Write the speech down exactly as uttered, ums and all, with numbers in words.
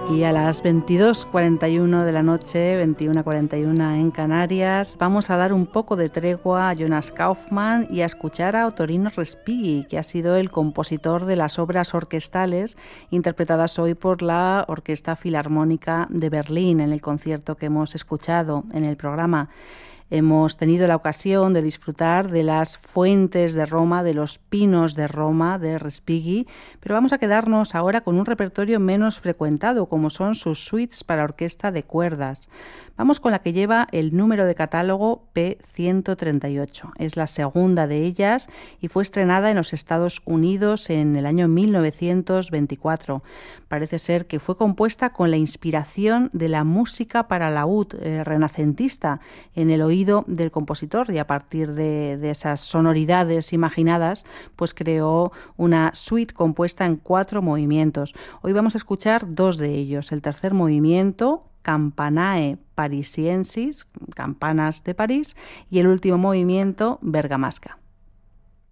Y a las veintidós cuarenta y uno de la noche, veintiuna cuarenta y uno en Canarias, vamos a dar un poco de tregua a Jonas Kaufmann y a escuchar a Ottorino Respighi, que ha sido el compositor de las obras orquestales interpretadas hoy por la Orquesta Filarmónica de Berlín en el concierto que hemos escuchado en el programa. Hemos tenido la ocasión de disfrutar de las fuentes de Roma, de los pinos de Roma, de Respighi, pero vamos a quedarnos ahora con un repertorio menos frecuentado, como son sus suites para orquesta de cuerdas. Vamos con la que lleva el número de catálogo P ciento treinta y ocho. Es la segunda de ellas y fue estrenada en los Estados Unidos en el año mil novecientos veinticuatro. Parece ser que fue compuesta con la inspiración de la música para laúd eh, renacentista en el oído del compositor, y a partir de, de esas sonoridades imaginadas, pues creó una suite compuesta en cuatro movimientos. Hoy vamos a escuchar dos de ellos. El tercer movimiento, Campanae Parisiensis, campanas de París, y el último movimiento, Bergamasca.